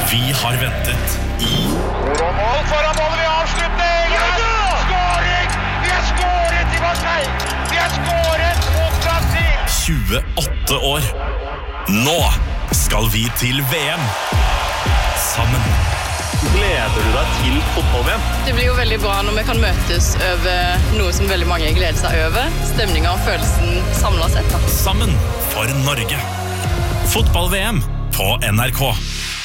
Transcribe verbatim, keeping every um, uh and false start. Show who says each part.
Speaker 1: Vi har ventet i
Speaker 2: Mål foran målet ved avslutning! Skåring! Vi har skåret i Marseille! Vi har skåret mot Brasil!
Speaker 1: tjueåtte år. Nå skal vi til V M. Sammen.
Speaker 3: Gleder du deg til fotball igjen?
Speaker 4: Det blir jo veldig bra når vi kan møtes over noe som veldig mange gleder seg over. Stemningen og følelsen samlet sett. Da.
Speaker 1: Sammen for Norge. Fotball-V M på N R K.